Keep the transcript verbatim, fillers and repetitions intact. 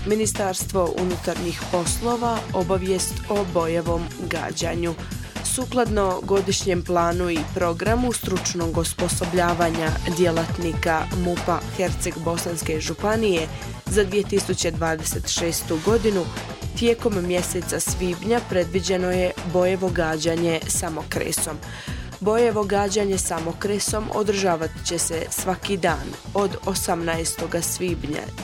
Ministarstvo unutarnjih poslova obavijest o bojevom gađanju. Sukladno godišnjem planu i programu stručnog osposobljavanja djelatnika MUP-a Herceg-Bosanske županije za dvije tisuće dvadeset šestu godinu, tijekom mjeseca svibnja predviđeno je bojevo gađanje samokresom. Bojevo gađanje samokresom održavat će se svaki dan od osamnaestog svibnja